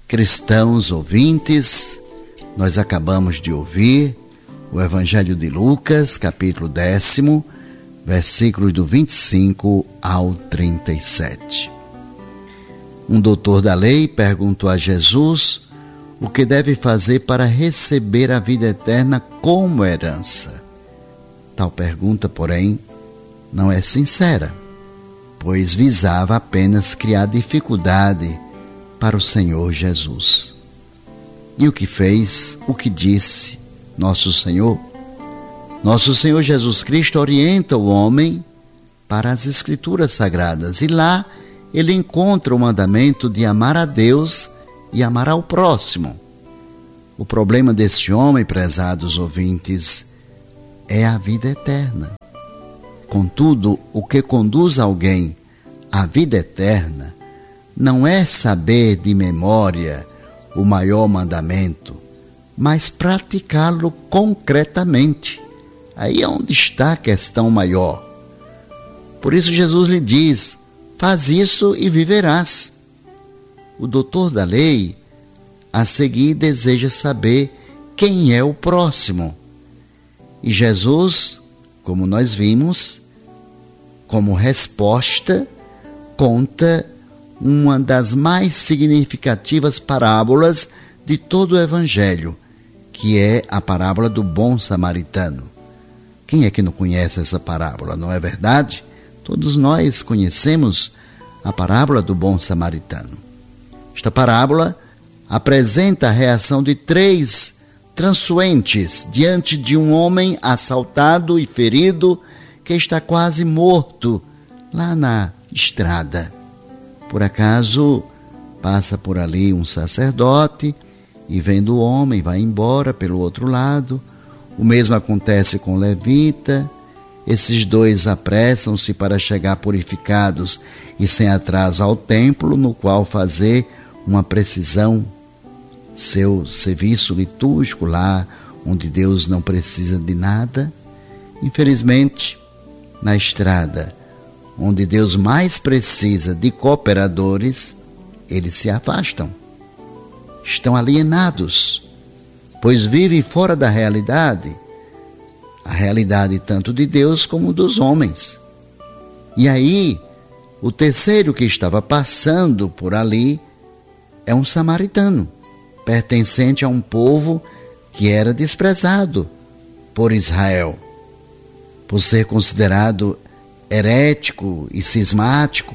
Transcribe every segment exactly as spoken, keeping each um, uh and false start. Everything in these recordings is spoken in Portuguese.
Cristãos ouvintes, nós acabamos de ouvir o Evangelho de Lucas, capítulo décimo, versículos do vinte e cinco ao trinta e sete. Um doutor da lei perguntou a Jesus o que deve fazer para receber a vida eterna como herança. Tal pergunta, porém, não é sincera, pois visava apenas criar dificuldade para o Senhor Jesus. E o que fez, o que disse nosso Senhor? Nosso Senhor Jesus Cristo orienta o homem para as Escrituras Sagradas, e lá ele encontra o mandamento de amar a Deus e amar ao próximo. O problema deste homem, prezados ouvintes, é a vida eterna. Contudo, o que conduz alguém à vida eterna não é saber de memória o maior mandamento, mas praticá-lo concretamente. Aí é onde está a questão maior. Por isso Jesus lhe diz: faz isso e viverás. O doutor da lei, a seguir, deseja saber quem é o próximo. E Jesus, como nós vimos, como resposta, conta uma das mais significativas parábolas de todo o Evangelho, que é a parábola do bom samaritano. Quem é que não conhece essa parábola, não é verdade? Todos nós conhecemos a parábola do bom samaritano. Esta parábola apresenta a reação de três transuentes diante de um homem assaltado e ferido que está quase morto lá na estrada. Por acaso passa por ali um sacerdote e, vendo o homem, vai embora pelo outro lado. O mesmo acontece com o levita. Esses dois apressam-se para chegar purificados e sem atraso ao templo, no qual fazer uma precisão seu serviço litúrgico, lá onde Deus não precisa de nada. Infelizmente, na estrada, onde Deus mais precisa de cooperadores, eles se afastam. Estão alienados, pois vivem fora da realidade, a realidade tanto de Deus como dos homens. E aí, o terceiro que estava passando por ali é um samaritano, pertencente a um povo que era desprezado por Israel, por ser considerado herético e cismático.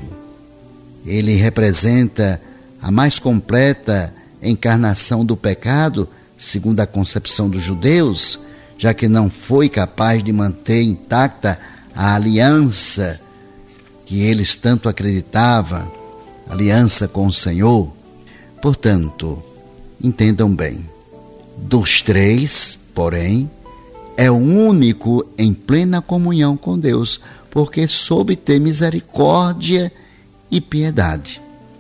Ele representa a mais completa encarnação do pecado, segundo a concepção dos judeus, já que não foi capaz de manter intacta a aliança que eles tanto acreditavam, aliança com o Senhor. Portanto, entendam bem, dos três, porém, é o único em plena comunhão com Deus, porque soube ter misericórdia e piedade.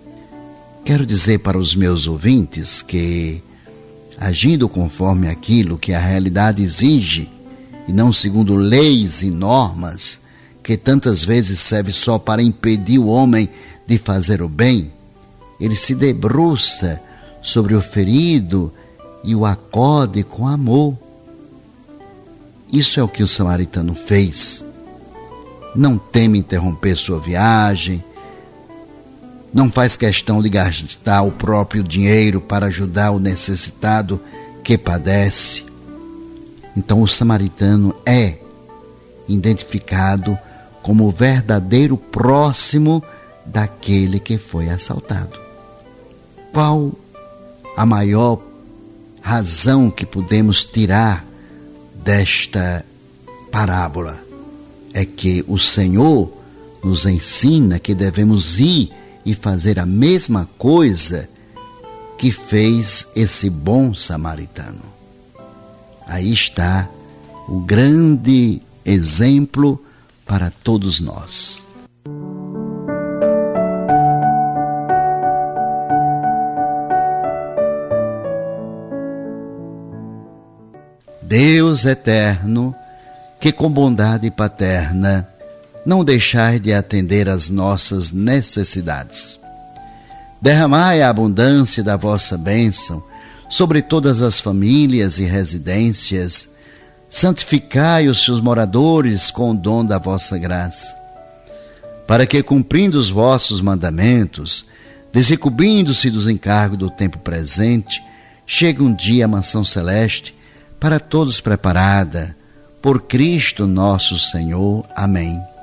Quero dizer para os meus ouvintes que, agindo conforme aquilo que a realidade exige, e não segundo leis e normas, que tantas vezes serve só para impedir o homem de fazer o bem, ele se debruça sobre o ferido e o acode com amor. Isso é o que o samaritano fez. Não teme interromper sua viagem, não faz questão de gastar o próprio dinheiro para ajudar o necessitado que padece. Então o samaritano é identificado como o verdadeiro próximo daquele que foi assaltado. Qual a maior razão que podemos tirar desta parábola? É que o Senhor nos ensina que devemos ir e fazer a mesma coisa que fez esse bom samaritano. Aí está o grande exemplo para todos nós. Deus eterno, que com bondade paterna não deixai de atender às nossas necessidades. Derramai a abundância da vossa bênção sobre todas as famílias e residências. Santificai os seus moradores com o dom da vossa graça, para que, cumprindo os vossos mandamentos, desencobrindo-se dos encargos do tempo presente, chegue um dia a mansão celeste, para todos preparada, por Cristo nosso Senhor. Amém.